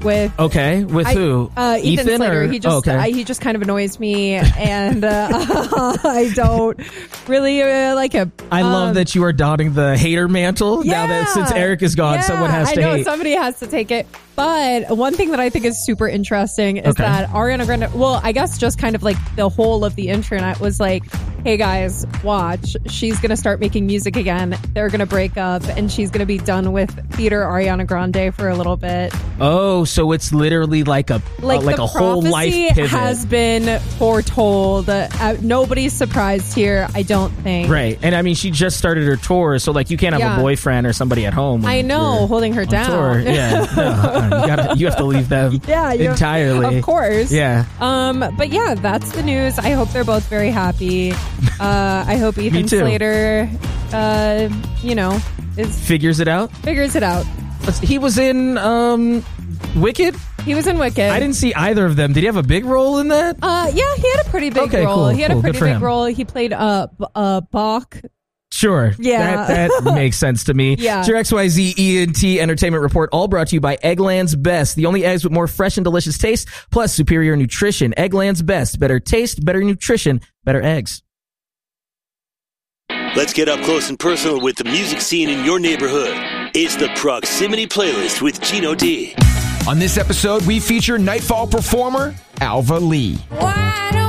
with. Okay, with who? Ethan Slater. He just kind of annoys me, and I don't really like him. I love that you are donning the hater mantle now that since Eric is gone, someone has to hate. I know somebody has to take it. But one thing that I think is super interesting is that Ariana Grande, well, I guess just kind of like the whole of the internet was like, hey guys, watch. She's going to start making music again. They're going to break up and she's going to be done with theater Ariana Grande for a little bit. Oh, so it's literally like a whole life pivot. Has been foretold. Nobody's surprised here, I don't think. Right. And I mean, she just started her tour, so like you can't have a boyfriend or somebody at home. I know, holding her down. Tour. Yeah. No, you have to leave them entirely. Of course. Yeah. But yeah, that's the news. I hope they're both very happy. I hope Ethan Slater, figures it out. He was in Wicked. He was in Wicked. I didn't see either of them. Did he have a big role in that? Yeah, he had a pretty big role. Cool, he had a pretty big role. He played Bach. Sure. Yeah. That makes sense to me. Yeah. It's your XYZ ENT Entertainment Report, all brought to you by Eggland's Best. The only eggs with more fresh and delicious taste, plus superior nutrition. Eggland's Best. Better taste, better nutrition, better eggs. Let's get up close and personal with the music scene in your neighborhood. It's the Proximity Playlist with Gino D. On this episode, we feature Nightfall performer Alva Lee.